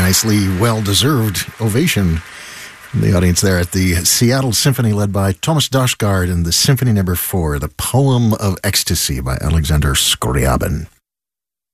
nicely well-deserved ovation from the audience there at the Seattle Symphony, led by Thomas Dausgaard, and the Symphony No. 4, The Poem of Ecstasy by Alexander Scriabin.